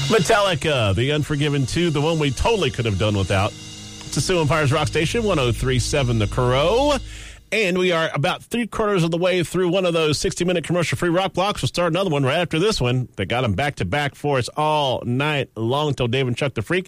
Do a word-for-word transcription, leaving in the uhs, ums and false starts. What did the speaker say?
Metallica, The Unforgiven two, the one we totally could have done without. It's the Sioux Empires Rock Station, one oh three point seven The Crow. And we are about three quarters of the way through one of those sixty-minute commercial-free rock blocks. We'll start another one right after this one. They got them back-to-back for us all night long until Dave and Chuck the Freak